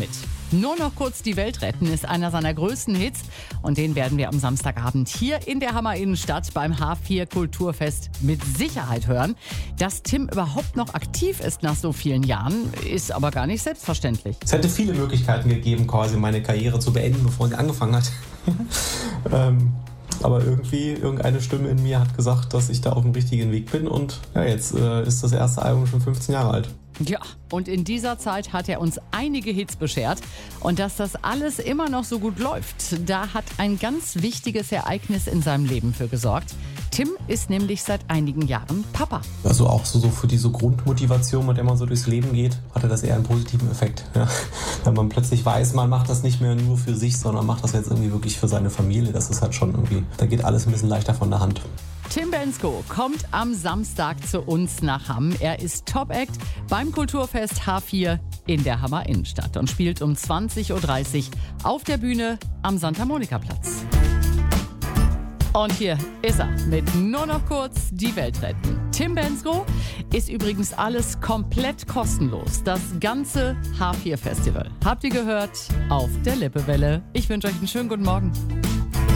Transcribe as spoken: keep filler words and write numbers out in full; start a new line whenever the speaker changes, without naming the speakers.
mit. Nur noch kurz die Welt retten ist einer seiner größten Hits und den werden wir am Samstagabend hier in der Hammer Innenstadt beim H vier Kulturfest mit Sicherheit hören. Dass Tim überhaupt noch aktiv ist nach so vielen Jahren, ist aber gar nicht selbstverständlich.
Es hätte viele Möglichkeiten gegeben, quasi meine Karriere zu beenden, bevor sie angefangen hat. ähm, aber irgendwie, irgendeine Stimme in mir hat gesagt, dass ich da auf dem richtigen Weg bin und ja, jetzt äh, ist das erste Album schon fünfzehn Jahre alt.
Ja, und in dieser Zeit hat er uns einige Hits beschert. Und dass das alles immer noch so gut läuft, da hat ein ganz wichtiges Ereignis in seinem Leben für gesorgt. Tim ist nämlich seit einigen Jahren Papa.
Also auch so, so für diese Grundmotivation, mit der man so durchs Leben geht, hatte das eher einen positiven Effekt. Ja. Wenn man plötzlich weiß, man macht das nicht mehr nur für sich, sondern macht das jetzt irgendwie wirklich für seine Familie. Das ist halt schon irgendwie, da geht alles ein bisschen leichter von der Hand.
Tim Bendzko kommt am Samstag zu uns nach Hamm. Er ist Top-Act beim Kulturfest H vier in der Hammer Innenstadt und spielt um zwanzig Uhr dreißig auf der Bühne am Santa Monica Platz. Und hier ist er mit Nur noch kurz die Welt retten. Tim Bendzko ist übrigens alles komplett kostenlos. Das ganze H vier Festival. Habt ihr gehört? Auf der Lippewelle. Ich wünsche euch einen schönen guten Morgen.